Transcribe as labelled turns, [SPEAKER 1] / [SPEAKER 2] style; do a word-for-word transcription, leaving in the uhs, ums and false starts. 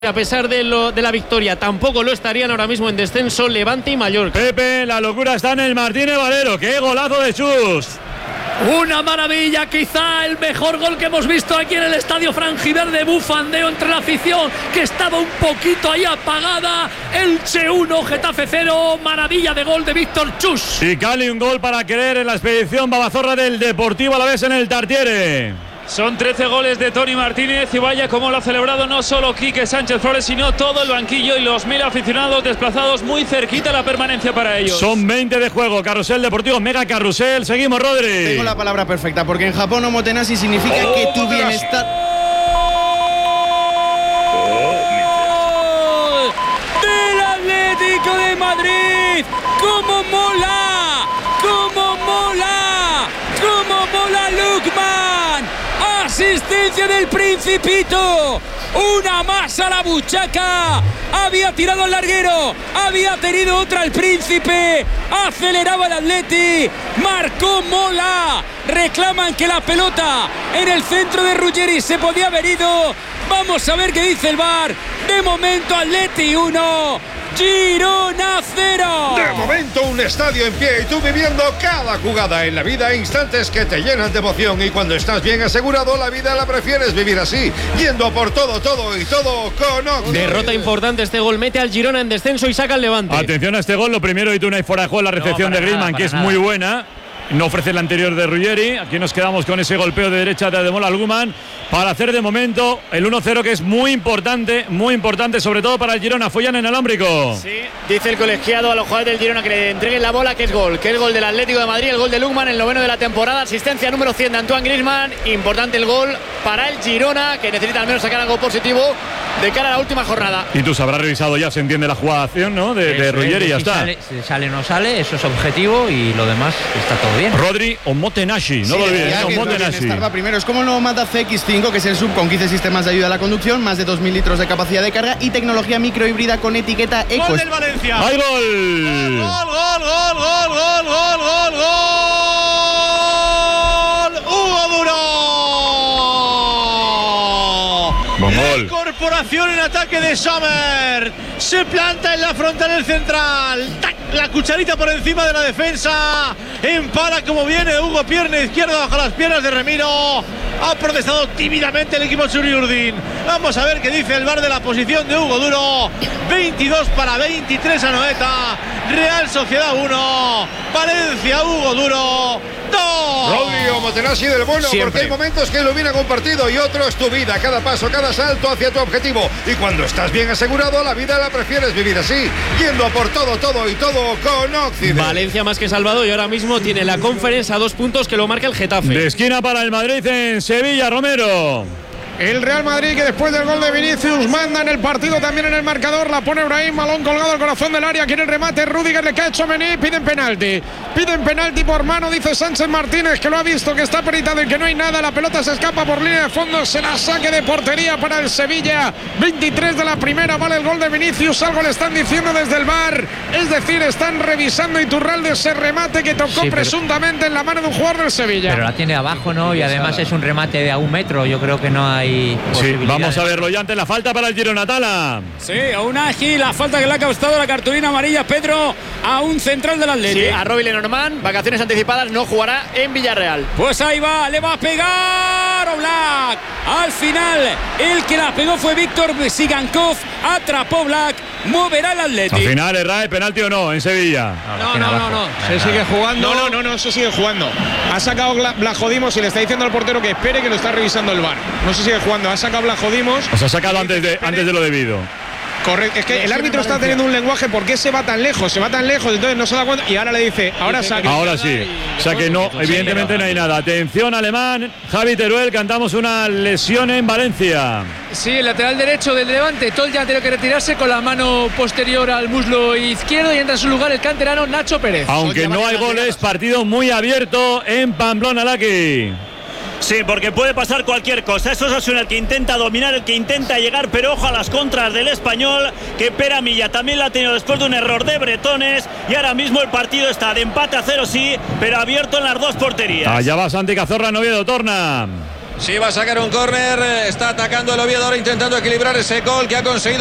[SPEAKER 1] A pesar de, lo, de la victoria, tampoco lo estarían ahora mismo en descenso Levante y Mallorca.
[SPEAKER 2] Pepe, la locura está en el Martínez Valero. ¡Qué golazo de Chus!
[SPEAKER 3] Una maravilla, quizá el mejor gol que hemos visto aquí en el estadio franjiverde. Bufandeo entre la afición que estaba un poquito ahí apagada. Elche uno, Getafe cero. Maravilla de gol de Víctor Chus.
[SPEAKER 2] Y Cali, un gol para creer en la expedición babazorra del Deportivo Alavés en el Tartiere.
[SPEAKER 4] Son trece goles de Toni Martínez y vaya como lo ha celebrado no solo Quique Sánchez Flores, sino todo el banquillo y los mil aficionados desplazados muy cerquita la permanencia para ellos.
[SPEAKER 2] Son veinte de juego, carrusel deportivo, mega carrusel. Seguimos, Rodri.
[SPEAKER 5] Tengo la palabra perfecta, porque en Japón omotenashi significa oh, que tu bienestar...
[SPEAKER 3] ¡Gol del Atlético de Madrid! ¡Cómo mola! ¡Cómo mola! ¡Cómo mola Lukman! Asistencia del Principito, una más a la buchaca, había tirado al larguero, había tenido otra el Príncipe, aceleraba el Atleti, marcó Mola, reclaman que la pelota en el centro de Ruggeri se podía haber ido, vamos a ver qué dice el V A R, de momento Atleti uno, Girona cero.
[SPEAKER 6] De momento un estadio en pie y tú viviendo cada jugada en la vida, instantes que te llenan de emoción, y cuando estás bien asegurado la vida la prefieres vivir así, yendo a por todo, todo y todo con Oxy.
[SPEAKER 1] Derrota importante, este gol mete al Girona en descenso y saca al Levante.
[SPEAKER 2] Atención a este gol, lo primero, Iturralde fuera de juego, la recepción no, de Griezmann, que es nada. Muy buena. No ofrece el anterior de Ruggeri. Aquí nos quedamos con ese golpeo de derecha de Ademola Lukman para hacer de momento el uno cero, que es muy importante, muy importante, sobre todo para el Girona. Follan en alámbrico.
[SPEAKER 7] Sí, dice el colegiado a los jugadores del Girona que le entreguen la bola, que es gol, que es gol del Atlético de Madrid, el gol de Lukman, el noveno de la temporada, asistencia número cien de Antoine Griezmann. Importante el gol para el Girona, que necesita al menos sacar algo positivo de cara a la última jornada.
[SPEAKER 2] Y tú habrás revisado ya, se entiende la jugación, ¿no? De, de Ruggeri, ya
[SPEAKER 8] si
[SPEAKER 2] está.
[SPEAKER 8] Sale, si sale o no sale, eso es objetivo y lo demás está todo bien.
[SPEAKER 2] Rodri omotenashi, no sí, lo olvides, ¿eh? Omotenashi.
[SPEAKER 5] Primero es como el nuevo Mazda C X cinco, que es el sub con quince sistemas de ayuda a la conducción, más de dos mil litros de capacidad de carga y tecnología microhíbrida con etiqueta Eco.
[SPEAKER 3] ¡Gol del Valencia!
[SPEAKER 2] ¡Hay gol!
[SPEAKER 3] ¡Gol, gol, gol, gol, gol, gol, gol, gol! ¡Hugo Duro!
[SPEAKER 2] Buen gol.
[SPEAKER 3] Incorporación en ataque de Sommer. Se planta en la frontal del central. ¡Tac! La cucharita por encima de la defensa. Empala como viene Hugo, pierna izquierda bajo las piernas de Remiro. Ha protestado tímidamente el equipo Churiurdin. Vamos a ver qué dice el V A R de la posición de Hugo Duro. veintidós para veintitrés a Noeta. Real Sociedad uno. Valencia, Hugo Duro dos.
[SPEAKER 6] Rodri omotenashi del bueno. Siempre. Porque hay momentos que ilumina un partido y otros tu vida. Cada paso, cada salto hacia tu objetivo. Y cuando estás bien asegurado, la vida la prefieres vivir así, yendo a por todo, todo y todo con Oxy.
[SPEAKER 1] Valencia más que salvado y ahora mismo tiene la Conference a dos puntos, que lo marca el Getafe.
[SPEAKER 2] De esquina para el Madrid en Sevilla, Romero.
[SPEAKER 9] El Real Madrid, que después del gol de Vinicius manda en el partido, también en el marcador, la pone Brahim, balón colgado al corazón del área, quiere el remate, Rüdiger le cae Tchouaméni, piden penalti, piden penalti por mano, dice Sánchez Martínez, que lo ha visto, que está peritado y que no hay nada, la pelota se escapa por línea de fondo, se la saque de portería para el Sevilla, veintitrés de la primera, vale el gol de Vinicius, algo le están diciendo desde el V A R, es decir, están revisando Iturralde ese remate que tocó sí, pero, presuntamente en la mano de un jugador del Sevilla.
[SPEAKER 8] Pero la tiene abajo, ¿no? Y además es un remate de a un metro, yo creo que no hay...
[SPEAKER 2] Sí, vamos a verlo ya ante la falta para el Girona. Tala.
[SPEAKER 3] Sí, a un ágil, la falta que le ha causado la cartulina amarilla Pedro a un central del Atlético.
[SPEAKER 7] Sí, a Roby Lenormand, vacaciones anticipadas, no jugará en Villarreal.
[SPEAKER 3] Pues ahí va, le va a pegar Oblak. Al final, el que la pegó fue Víctor Sigankov, atrapó Black, moverá el Atlético.
[SPEAKER 2] Al final, ¿erra, penalti o no en Sevilla?
[SPEAKER 9] No, no, no, no, se sigue jugando. No, no, no, no, se sigue jugando. Ha sacado Blajodimos y le está diciendo al portero que espere, que lo está revisando el V A R. No se sigue jugando, ha sacado Blajodimos.
[SPEAKER 2] O sea, ha sacado antes de, antes de lo debido.
[SPEAKER 9] Correcto, es que el árbitro está teniendo un lenguaje, ¿por qué se va tan lejos? Se va tan lejos, entonces no se da cuenta y ahora le dice, ahora saque.
[SPEAKER 2] Ahora sí, o sea que no, evidentemente no hay nada. Atención, Alemán, Javi Teruel, cantamos una lesión en Valencia.
[SPEAKER 10] Sí, el lateral derecho del Levante, Tolja ha tenido que retirarse con la mano posterior al muslo izquierdo y entra en su lugar el canterano Nacho Pérez.
[SPEAKER 2] Aunque no hay goles, partido muy abierto en Pamplona, Laki.
[SPEAKER 11] Sí, porque puede pasar cualquier cosa. Eso es Osasuna el que intenta dominar, el que intenta llegar, pero ojo a las contras del Español, que Pere Milla también la ha tenido después de un error de Bretones, y ahora mismo el partido está de empate a cero, sí, pero abierto en las dos porterías.
[SPEAKER 2] Allá va Santi Cazorla, Oviedo, torna.
[SPEAKER 12] Sí, va a sacar un córner. Está atacando el Oviedo ahora intentando equilibrar ese gol que ha conseguido